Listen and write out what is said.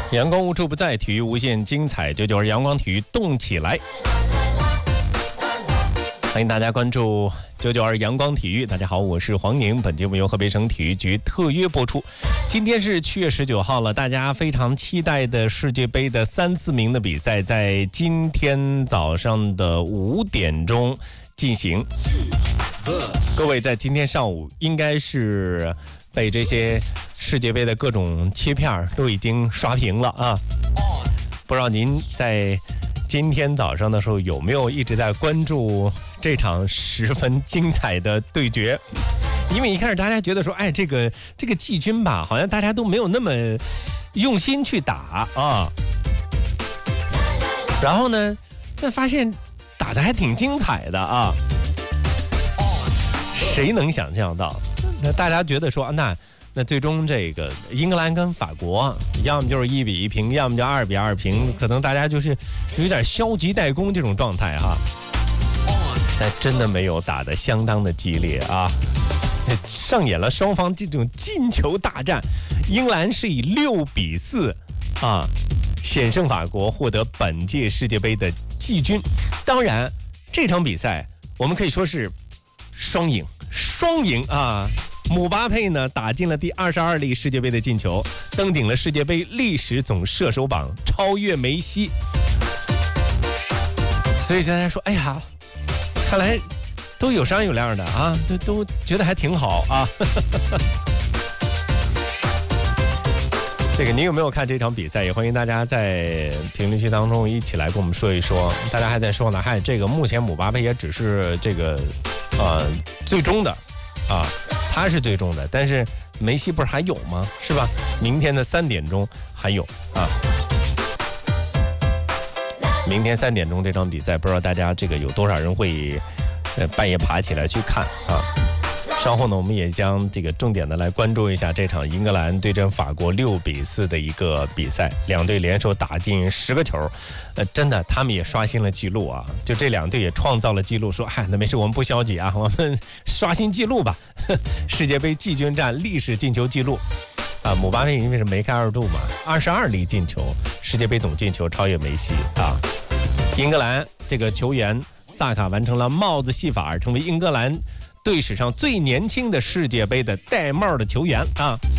阳光无处不在，体育无限精彩，这就是阳光体育动起来。欢迎大家关注992阳光体育。大家好，我是黄宁。本节目由河北省体育局特约播出。今天是7月19号了，大家非常期待的世界杯的3、4名的比赛，在今天早上的5点钟进行。各位在今天上午应该是被这些世界杯的各种切片都已经刷屏了啊！不知道您在今天早上的时候有没有一直在关注这场十分精彩的对决？因为一开始大家觉得说，哎，这个季军吧，好像大家都没有那么用心去打啊。然后呢，那发现打得还挺精彩的啊。谁能想象到？那大家觉得说，那最终这个英格兰跟法国，要么就是1-1平，要么就2-2平，可能大家就是有点消极怠工这种状态哈。但真的没有打得相当的激烈啊，上演了双方这种进球大战。英格兰是以6-4啊险胜法国，获得本届世界杯的季军。当然，这场比赛我们可以说是双赢啊！姆巴佩呢打进了第22粒世界杯的进球，登顶了世界杯历史总射手榜，超越梅西。所以大家说，哎呀，看来都有商有量的啊，都觉得还挺好啊。这个您有没有看这场比赛？也欢迎大家在评论区当中一起来跟我们说一说。大家还在说呢，这个目前姆巴佩也只是这个最终的啊。他是最终的，但是梅西不是还有吗？是吧？明天的3点钟还有啊。明天3点钟这场比赛，不知道大家这个有多少人会半夜爬起来去看啊？稍后呢，我们也将这个重点的来关注一下这场英格兰对阵法国6-4的一个比赛，两队联手打进10个球，真的他们也刷新了记录啊！就这两队也创造了记录，说那没事，我们不消极啊，我们刷新记录吧。世界杯季军战历史进球记录啊，姆巴佩因为是梅开二度嘛，22粒进球，世界杯总进球超越梅西啊。英格兰这个球员萨卡完成了帽子戏法，成为英格兰队史上最年轻的世界杯的戴帽的球员啊！